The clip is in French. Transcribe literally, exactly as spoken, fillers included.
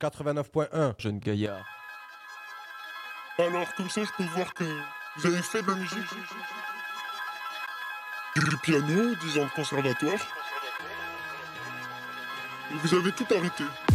quatre-vingt-neuf point un. Jeune gaillard. Alors, comme ça, je peux voir que vous avez fait de la musique. Du piano, dix ans de conservatoire. Et vous avez tout arrêté.